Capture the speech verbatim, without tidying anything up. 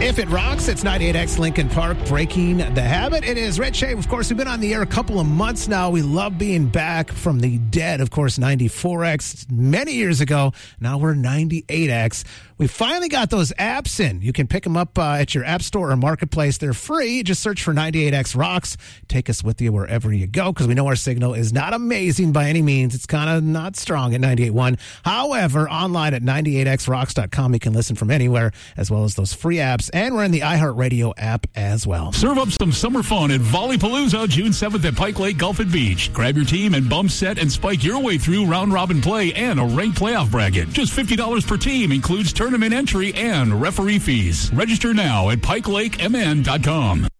If it rocks, it's ninety-eight X Lincoln Park, breaking the habit. It is Rich Hay. Of course, we've been on the air a couple of months now. We love being back from the dead. Of course, ninety-four X many years ago. Now we're ninety-eight X. We finally got those apps in. You can pick them up uh, at your app store or marketplace. They're free. Just search for ninety-eight X Rocks. Take us with you wherever you go, because we know our signal is not amazing by any means. It's kind of not strong at ninety-eight point one. However, online at ninety-eight X rocks dot com, you can listen from anywhere, as well as those free apps. And we're in the iHeartRadio app as well. Serve up some summer fun at Volleypalooza June seventh at Pike Lake Golf and Beach. Grab your team and bump set and spike your way through round-robin play and a ranked playoff bracket. Just fifty dollars per team, includes tournament entry and referee fees. Register now at pike lake m n dot com.